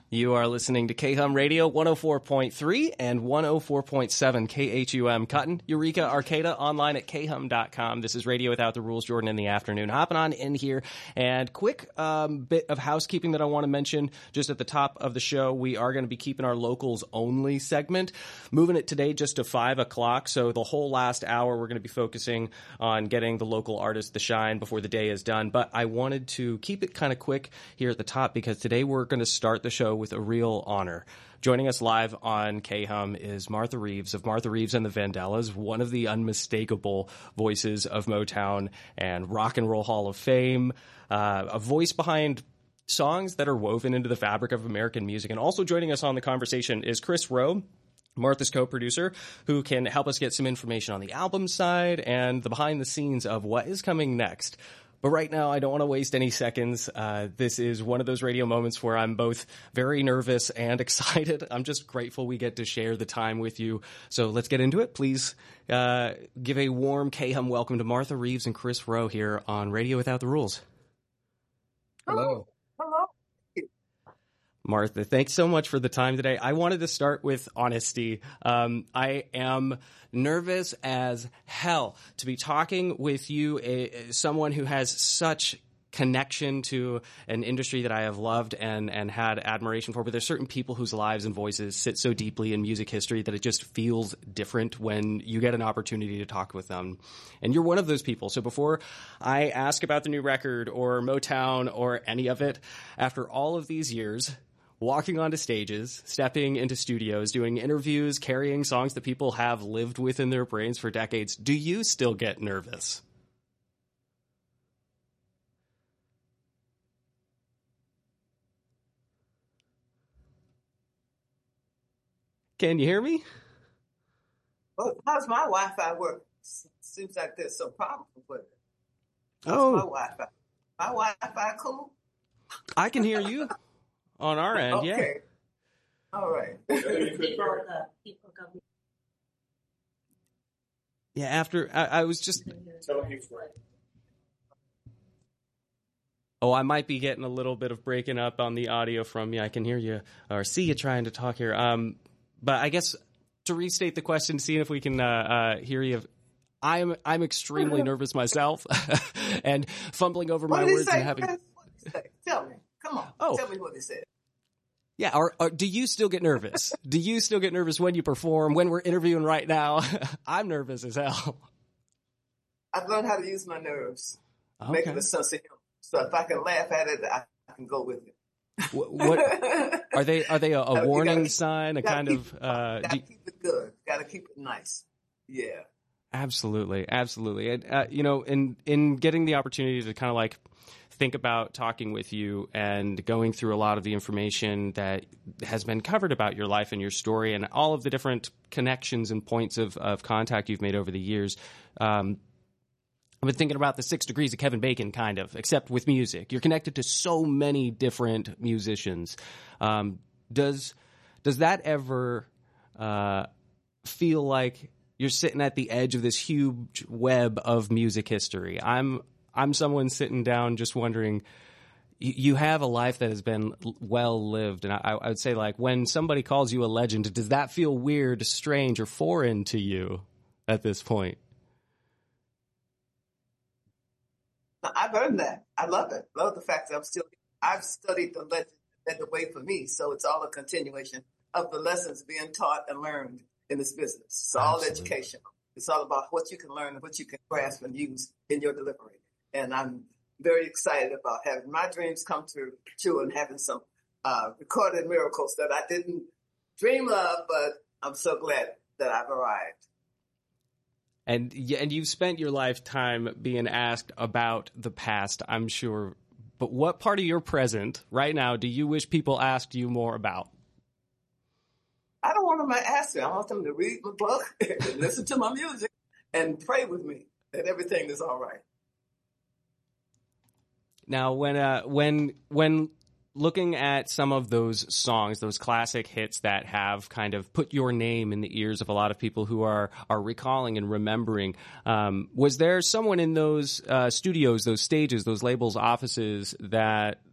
You are listening to KHUM Radio 104.3 and 104.7 KHUM Cotton, Eureka, Arcata, online at khum.com. This is Radio Without the Rules. Jordan in the afternoon. Hopping on in here. And quick bit of housekeeping that I want to mention just at the top of the show. We are going to be keeping our locals only segment, moving it today just to 5 o'clock. So the whole last hour, we're going to be focusing on getting the local artists the shine before the day is done. But I wanted to keep it kind of quick here at the top because today we're going to start the show with a real honor. Joining us live on KHUM is Martha Reeves of Martha Reeves and the Vandellas, one of the unmistakable voices of Motown and Rock and Roll Hall of Fame, a voice behind songs that are woven into the fabric of American music. And also joining us on the conversation is Chris Rowe, Martha's co-producer, who can help us get some information on the album side and the behind the scenes of what is coming next. But right now, I don't want to waste any seconds. This is one of those radio moments where I'm both very nervous and excited. I'm just grateful we get to share the time with you. So let's get into it. Please give a warm KHUM welcome to Martha Reeves and Chris Rowe here on Radio Without the Rules. Hello. Hello. Martha, thanks so much for the time today. I wanted to start with honesty. I am nervous as hell to be talking with you, someone who has such connection to an industry that I have loved and had admiration for. But there's certain people whose lives and voices sit so deeply in music history that it just feels different when you get an opportunity to talk with them. And you're one of those people. So before I ask about the new record or Motown or any of it, after all of these years, walking onto stages, stepping into studios, doing interviews, carrying songs that people have lived with in their brains for decades, do you still get nervous? Can you hear me? Well, how's my Wi-Fi work? Seems like there's some problem with it. Oh. My Wi-Fi. My Wi-Fi cool? I can hear you. On our end, okay. Yeah. All right. Yeah, after I was just... Oh, I might be getting a little bit of breaking up on the audio from you. I can hear you or see you trying to talk here. But I guess to restate the question, seeing if we can hear you... I'm extremely nervous myself and fumbling over my words and having... Tell me. Come on, Tell me what he said. Yeah, or do you still get nervous? Do you still get nervous when you perform, when we're interviewing right now? I'm nervous as hell. I've learned how to use my nerves, make it a sense of humor. So if I can laugh at it, I can go with it. What are they a warning sign, a kind of... Gotta keep it good. Gotta keep it nice. Yeah. Absolutely. And, in getting the opportunity to kind of like think about talking with you and going through a lot of the information that has been covered about your life and your story and all of the different connections and points of contact you've made over the years, I've been thinking about the 6 degrees of Kevin Bacon, kind of, except with music. You're connected to so many different musicians. Does that ever feel like you're sitting at the edge of this huge web of music history? I'm someone sitting down just wondering, you have a life that has been well lived. And I would say, like, when somebody calls you a legend, does that feel weird, strange, or foreign to you at this point? I've earned that. I love it. Love the fact that I've studied the legend that led the way for me. So it's all a continuation of the lessons being taught and learned in this business. It's all education. It's all about what you can learn and what you can grasp and use in your delivery. And I'm very excited about having my dreams come true and having some recorded miracles that I didn't dream of, but I'm so glad that I've arrived. And you've spent your lifetime being asked about the past, I'm sure. But what part of your present right now do you wish people asked you more about? I don't want them to ask me. I want them to read my book, and listen to my music, and pray with me that everything is all right. Now, when looking at some of those songs, those classic hits that have kind of put your name in the ears of a lot of people who are recalling and remembering, was there someone in those studios, those stages, those labels, offices that